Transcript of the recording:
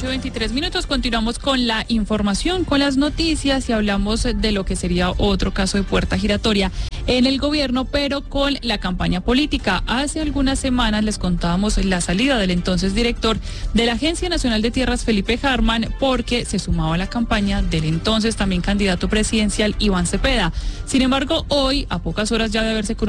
8:23. Continuamos con la información, con las noticias y hablamos de lo que sería otro caso de puerta giratoria en el gobierno, pero con la campaña política. Hace algunas semanas les contábamos la salida del entonces director de la Agencia Nacional de Tierras, Felipe Harman, porque se sumaba a la campaña del entonces también candidato presidencial Iván Cepeda. Sin embargo, hoy, a pocas horas ya de haberse